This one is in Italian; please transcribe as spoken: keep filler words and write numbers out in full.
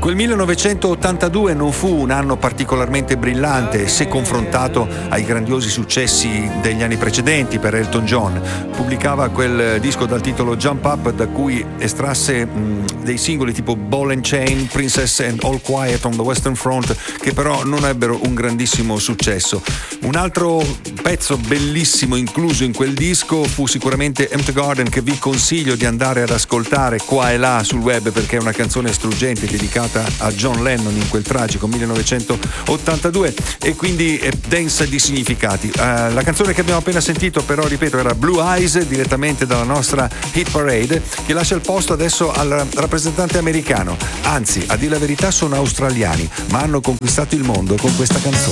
Quel millenovecentottantadue non fu un anno particolarmente brillante se confrontato ai grandiosi successi degli anni precedenti per Elton John. Pubblicava quel disco dal titolo Jump Up, da cui estrasse mh, dei singoli tipo Ball and Chain, Princess and All Quiet on the Western Front, che però non ebbero un grandissimo successo. Un altro pezzo bellissimo incluso in quel disco fu sicuramente Empty Garden, che vi consiglio di andare ad ascoltare qua e là sul web, perché è una canzone struggente dedicata a John Lennon in quel tragico millenovecentottantadue e quindi è densa di significati. Uh, la canzone che abbiamo appena sentito però, ripeto, era Blue Eyes, direttamente dalla nostra Hit Parade, che lascia il posto adesso al rappresentante americano. Anzi, a dire la verità sono australiani, ma hanno conquistato il mondo con questa canzone.